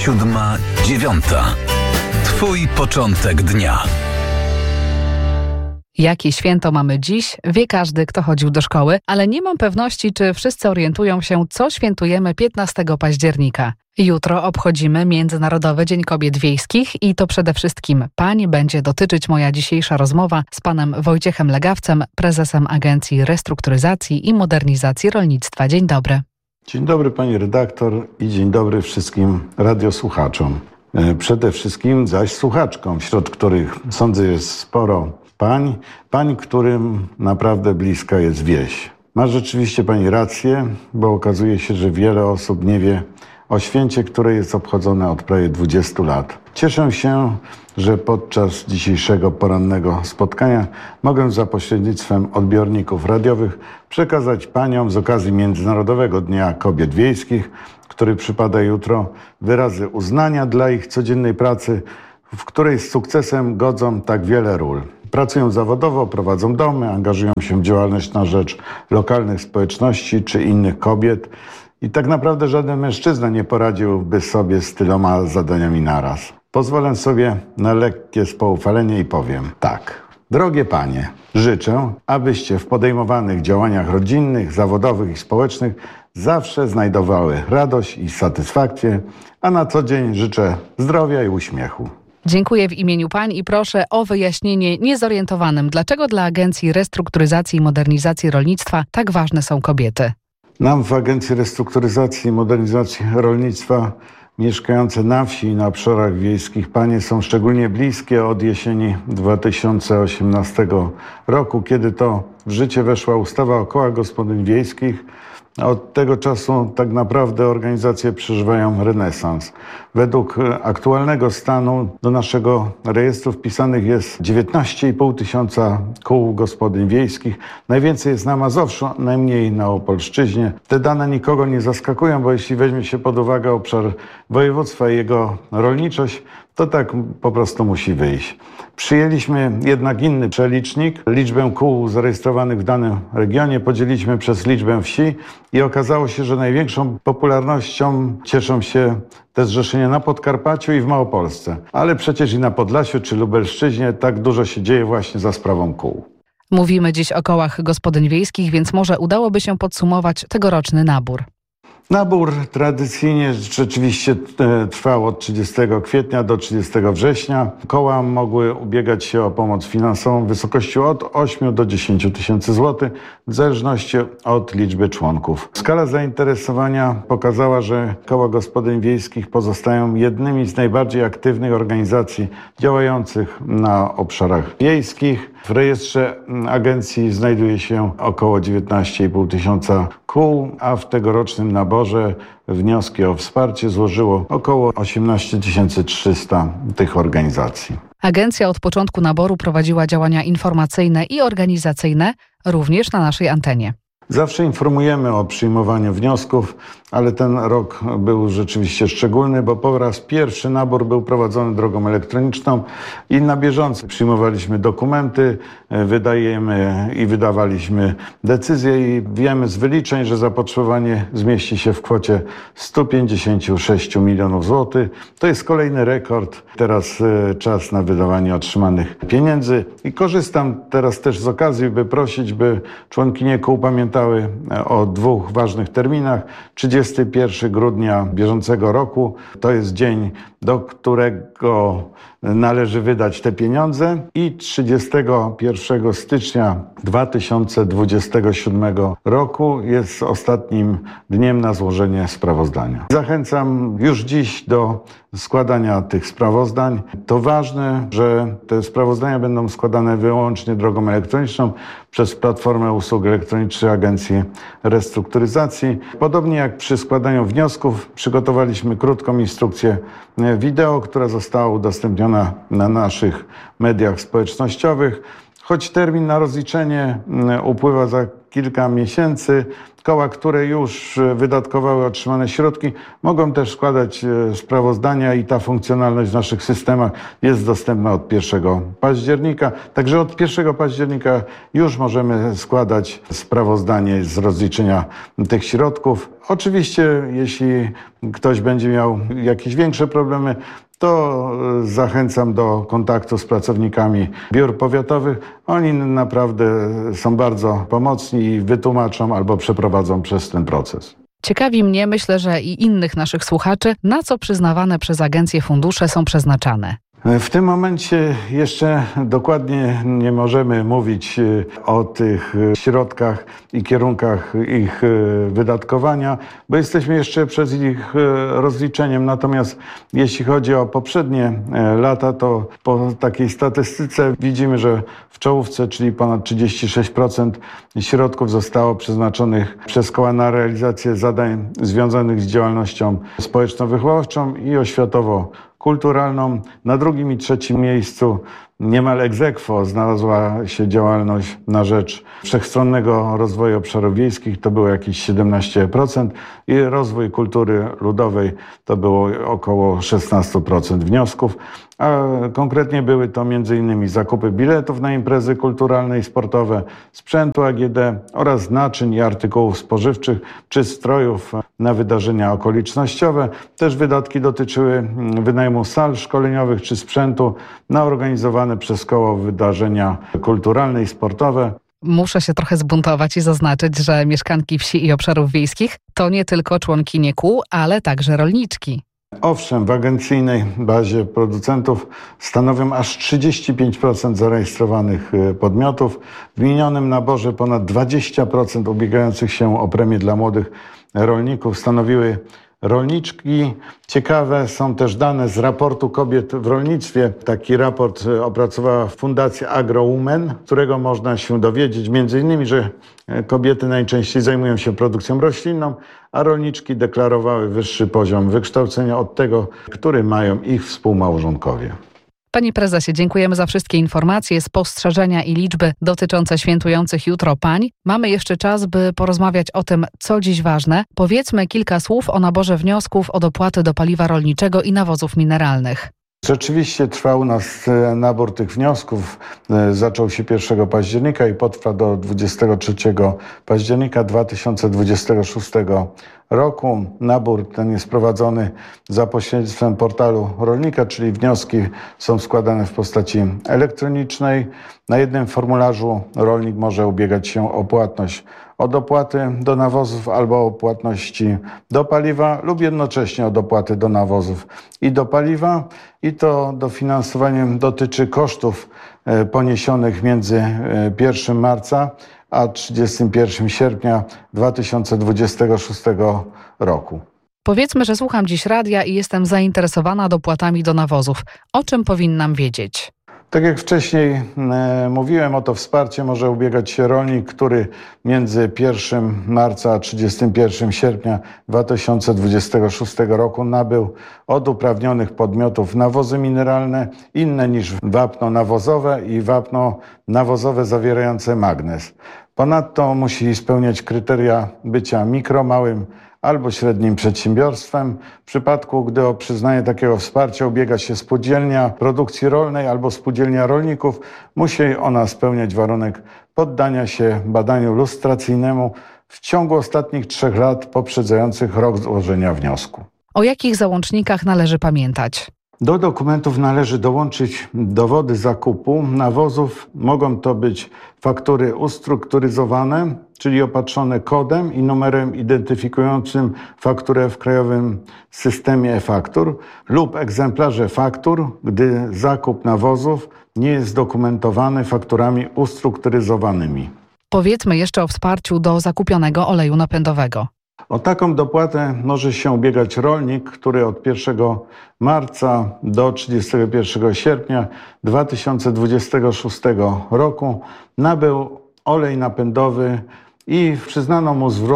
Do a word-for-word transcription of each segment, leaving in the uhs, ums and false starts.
Siódma, dziewiąta. Twój początek dnia. Jakie święto mamy dziś, wie każdy, kto chodził do szkoły, ale nie mam pewności, czy wszyscy orientują się, co świętujemy piętnastego października. Jutro obchodzimy Międzynarodowy Dzień Kobiet Wiejskich i to przede wszystkim pań będzie dotyczyć moja dzisiejsza rozmowa z panem Wojciechem Legawcem, prezesem Agencji Restrukturyzacji i Modernizacji Rolnictwa. Dzień dobry. Dzień dobry pani redaktor i dzień dobry wszystkim radiosłuchaczom. Przede wszystkim zaś słuchaczkom, wśród których sądzę jest sporo pań, pań, którym naprawdę bliska jest wieś. Ma rzeczywiście pani rację, bo okazuje się, że wiele osób nie wie o święcie, które jest obchodzone od prawie dwudziestu lat. Cieszę się, że podczas dzisiejszego porannego spotkania mogę za pośrednictwem odbiorników radiowych przekazać paniom z okazji Międzynarodowego Dnia Kobiet Wiejskich, który przypada jutro, wyrazy uznania dla ich codziennej pracy, w której z sukcesem godzą tak wiele ról. Pracują zawodowo, prowadzą domy, angażują się w działalność na rzecz lokalnych społeczności czy innych kobiet. I tak naprawdę żaden mężczyzna nie poradziłby sobie z tyloma zadaniami naraz. Pozwolę sobie na lekkie spoufalenie i powiem tak. Drogie panie, życzę, abyście w podejmowanych działaniach rodzinnych, zawodowych i społecznych zawsze znajdowały radość i satysfakcję, a na co dzień życzę zdrowia i uśmiechu. Dziękuję w imieniu pań i proszę o wyjaśnienie niezorientowanym, dlaczego dla Agencji Restrukturyzacji i Modernizacji Rolnictwa tak ważne są kobiety. Nam w Agencji Restrukturyzacji i Modernizacji Rolnictwa mieszkające na wsi i na obszarach wiejskich panie są szczególnie bliskie od jesieni dwa tysiące osiemnastego roku, kiedy to w życie weszła ustawa o kołach gospodyń wiejskich. Od tego czasu tak naprawdę organizacje przeżywają renesans. Według aktualnego stanu do naszego rejestru wpisanych jest dziewiętnaście i pół tysiąca kół gospodyń wiejskich. Najwięcej jest na Mazowszu, najmniej na Opolszczyźnie. Te dane nikogo nie zaskakują, bo jeśli weźmie się pod uwagę obszar województwa i jego rolniczość, to tak po prostu musi wyjść. Przyjęliśmy jednak inny przelicznik. Liczbę kół zarejestrowanych w danym regionie podzieliliśmy przez liczbę wsi i okazało się, że największą popularnością cieszą się te zrzeszenia na Podkarpaciu i w Małopolsce. Ale przecież i na Podlasiu czy Lubelszczyźnie tak dużo się dzieje właśnie za sprawą kół. Mówimy dziś o kołach gospodyń wiejskich, więc może udałoby się podsumować tegoroczny nabór. Nabór tradycyjnie rzeczywiście trwał od trzydziestego kwietnia do trzydziestego września. Koła mogły ubiegać się o pomoc finansową w wysokości od ośmiu do dziesięciu tysięcy złotych w zależności od liczby członków. Skala zainteresowania pokazała, że koła gospodyń wiejskich pozostają jednymi z najbardziej aktywnych organizacji działających na obszarach wiejskich. W rejestrze agencji znajduje się około dziewiętnaście i pół tysiąca kół, a w tegorocznym naborze wnioski o wsparcie złożyło około osiemnaście tysięcy trzysta tych organizacji. Agencja od początku naboru prowadziła działania informacyjne i organizacyjne, również na naszej antenie. Zawsze informujemy o przyjmowaniu wniosków, ale ten rok był rzeczywiście szczególny, bo po raz pierwszy nabór był prowadzony drogą elektroniczną i na bieżąco przyjmowaliśmy dokumenty, wydajemy i wydawaliśmy decyzje i wiemy z wyliczeń, że zapotrzebowanie zmieści się w kwocie stu pięćdziesięciu sześciu milionów złotych. To jest kolejny rekord. Teraz czas na wydawanie otrzymanych pieniędzy i korzystam teraz też z okazji, by prosić, by członkinie kół pamiętały o dwóch ważnych terminach. trzydziestego pierwszego grudnia bieżącego roku to jest dzień, do którego należy wydać te pieniądze i trzydziestego pierwszego stycznia dwa tysiące dwudziestego siódmego roku jest ostatnim dniem na złożenie sprawozdania. Zachęcam już dziś do składania tych sprawozdań. To ważne, że te sprawozdania będą składane wyłącznie drogą elektroniczną przez Platformę Usług Elektronicznych Agencji Restrukturyzacji. Podobnie jak przy składaniu wniosków, przygotowaliśmy krótką instrukcję wideo, która została udostępniona na naszych mediach społecznościowych. Choć termin na rozliczenie upływa za kilka miesięcy. Koła, które już wydatkowały otrzymane środki, mogą też składać sprawozdania i ta funkcjonalność w naszych systemach jest dostępna od pierwszego października. Także od pierwszego października już możemy składać sprawozdanie z rozliczenia tych środków. Oczywiście, jeśli ktoś będzie miał jakieś większe problemy, to zachęcam do kontaktu z pracownikami biur powiatowych. Oni naprawdę są bardzo pomocni i wytłumaczą albo przeprowadzą przez ten proces. Ciekawi mnie, myślę, że i innych naszych słuchaczy, na co przyznawane przez agencje fundusze są przeznaczane. W tym momencie jeszcze dokładnie nie możemy mówić o tych środkach i kierunkach ich wydatkowania, bo jesteśmy jeszcze przed ich rozliczeniem. Natomiast jeśli chodzi o poprzednie lata, to po takiej statystyce widzimy, że w czołówce, czyli ponad trzydzieści sześć procent środków zostało przeznaczonych przez koła na realizację zadań związanych z działalnością społeczno-wychowawczą i oświatowo kulturalną. Na drugim i trzecim miejscu niemal ex aequo znalazła się działalność na rzecz wszechstronnego rozwoju obszarów wiejskich, to było jakieś siedemnaście procent i rozwój kultury ludowej to było około szesnaście procent wniosków, a konkretnie były to między innymi zakupy biletów na imprezy kulturalne i sportowe, sprzętu A G D oraz naczyń i artykułów spożywczych czy strojów na wydarzenia okolicznościowe. Też wydatki dotyczyły wynajmu sal szkoleniowych czy sprzętu na organizowane przez koło wydarzenia kulturalne i sportowe. Muszę się trochę zbuntować i zaznaczyć, że mieszkanki wsi i obszarów wiejskich to nie tylko członkinie kół, ale także rolniczki. Owszem, w agencyjnej bazie producentów stanowią aż trzydzieści pięć procent zarejestrowanych podmiotów. W minionym naborze ponad dwadzieścia procent ubiegających się o premię dla młodych rolników stanowiły rolniczki. Ciekawe są też dane z raportu kobiet w rolnictwie. Taki raport opracowała Fundacja AgroWomen, którego można się dowiedzieć między innymi, że kobiety najczęściej zajmują się produkcją roślinną, a rolniczki deklarowały wyższy poziom wykształcenia od tego, który mają ich współmałżonkowie. Panie prezesie, dziękujemy za wszystkie informacje, spostrzeżenia i liczby dotyczące świętujących jutro pań. Mamy jeszcze czas, by porozmawiać o tym, co dziś ważne. Powiedzmy kilka słów o naborze wniosków o dopłaty do paliwa rolniczego i nawozów mineralnych. Rzeczywiście trwał u nas nabór tych wniosków. Zaczął się pierwszego października i potrwa do dwudziestego trzeciego października dwa tysiące dwudziestego szóstego roku. Nabór ten jest prowadzony za pośrednictwem portalu rolnika, czyli wnioski są składane w postaci elektronicznej. Na jednym formularzu rolnik może ubiegać się o płatność o dopłaty do nawozów albo o płatności do paliwa lub jednocześnie o dopłaty do nawozów i do paliwa. I to dofinansowanie dotyczy kosztów poniesionych między pierwszego marca a trzydziestego pierwszego sierpnia dwa tysiące dwudziestego szóstego roku. Powiedzmy, że słucham dziś radia i jestem zainteresowana dopłatami do nawozów. O czym powinnam wiedzieć? Tak jak wcześniej e, mówiłem, o to wsparcie może ubiegać się rolnik, który między pierwszego marca a trzydziestego pierwszego sierpnia dwa tysiące dwudziestego szóstego roku nabył od uprawnionych podmiotów nawozy mineralne inne niż wapno nawozowe i wapno nawozowe zawierające magnez. Ponadto musi spełniać kryteria bycia mikro, małym albo średnim przedsiębiorstwem. W przypadku, gdy o przyznanie takiego wsparcia ubiega się spółdzielnia produkcji rolnej albo spółdzielnia rolników, musi ona spełniać warunek poddania się badaniu lustracyjnemu w ciągu ostatnich trzech lat poprzedzających rok złożenia wniosku. O jakich załącznikach należy pamiętać? Do dokumentów należy dołączyć dowody zakupu nawozów. Mogą to być faktury ustrukturyzowane, czyli opatrzone kodem i numerem identyfikującym fakturę w Krajowym Systemie e-Faktur lub egzemplarze faktur, gdy zakup nawozów nie jest zdokumentowany fakturami ustrukturyzowanymi. Powiedzmy jeszcze o wsparciu do zakupionego oleju napędowego. O taką dopłatę może się ubiegać rolnik, który od pierwszego marca do trzydziestego pierwszego sierpnia dwa tysiące dwudziestego szóstego roku nabył olej napędowy i przyznano mu zwrot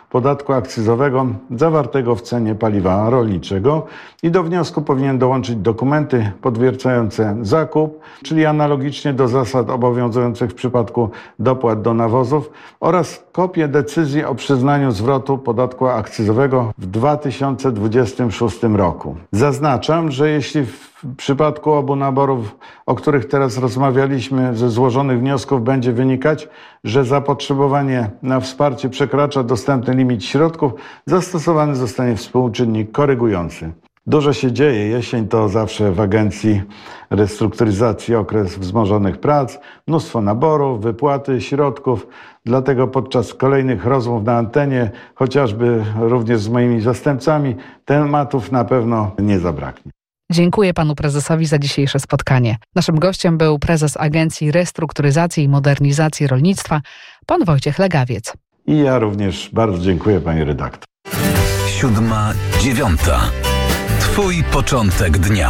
podatku akcyzowego zawartego w cenie paliwa rolniczego i do wniosku powinien dołączyć dokumenty potwierdzające zakup, czyli analogicznie do zasad obowiązujących w przypadku dopłat do nawozów, oraz kopię decyzji o przyznaniu zwrotu podatku akcyzowego w dwa tysiące dwudziestym szóstym roku. Zaznaczam, że jeśli w przypadku obu naborów, o których teraz rozmawialiśmy, ze złożonych wniosków będzie wynikać, że zapotrzebowanie na wsparcie przekracza dostępny limit środków, zastosowany zostanie współczynnik korygujący. Dużo się dzieje. Jesień to zawsze w Agencji Restrukturyzacji okres wzmożonych prac, mnóstwo naborów, wypłaty środków. Dlatego podczas kolejnych rozmów na antenie, chociażby również z moimi zastępcami, tematów na pewno nie zabraknie. Dziękuję panu prezesowi za dzisiejsze spotkanie. Naszym gościem był prezes Agencji Restrukturyzacji i Modernizacji Rolnictwa, pan Wojciech Legawiec. I ja również bardzo dziękuję, pani redaktor. Siódma, dziewiąta. Twój początek dnia.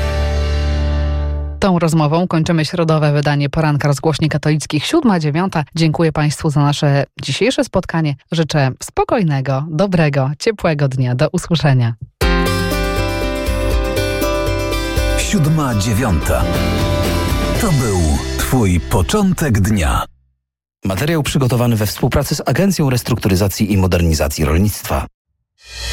Tą rozmową kończymy środowe wydanie Poranka Rozgłośni Katolickich siódma dziewiąta. Dziękuję państwu za nasze dzisiejsze spotkanie. Życzę spokojnego, dobrego, ciepłego dnia. Do usłyszenia. Siódma, dziewiąta. To był Twój początek dnia. Materiał przygotowany we współpracy z Agencją Restrukturyzacji i Modernizacji Rolnictwa.